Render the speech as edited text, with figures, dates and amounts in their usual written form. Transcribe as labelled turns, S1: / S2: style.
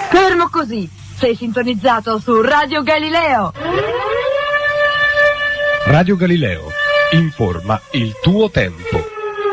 S1: Fermo così, sei sintonizzato su Radio Galileo.
S2: Radio Galileo, informa il tuo tempo.